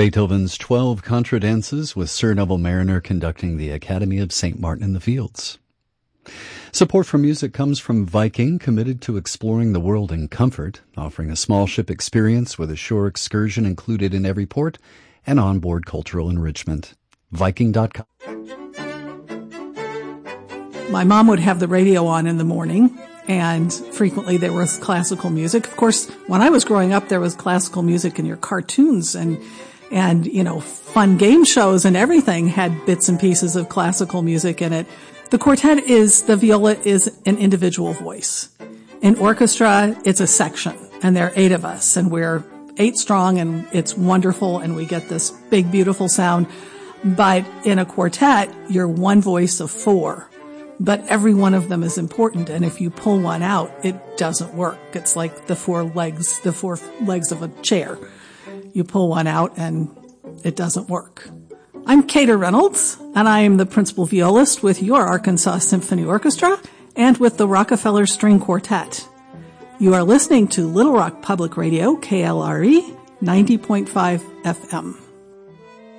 Beethoven's 12 Contradances with Sir Neville Marriner conducting the Academy of St. Martin in the Fields. Support for music comes from Viking, committed to exploring the world in comfort, offering a small ship experience with a shore excursion included in every port and onboard cultural enrichment. Viking.com. My mom would have the radio on in the morning, and frequently there was classical music. Of course, when I was growing up, there was classical music in your cartoons and fun game shows, and everything had bits and pieces of classical music in it. The viola is an individual voice. In orchestra, it's a section, and there are 8 of us, and we're 8 strong, and it's wonderful, and we get this big, beautiful sound. But in a quartet, you're one voice of 4. But every one of them is important, and if you pull one out, it doesn't work. It's like the four legs of a chair. You pull one out, and it doesn't work. I'm Kata Reynolds, and I am the principal violist with your Arkansas Symphony Orchestra and with the Rockefeller String Quartet. You are listening to Little Rock Public Radio, KLRE, 90.5 FM.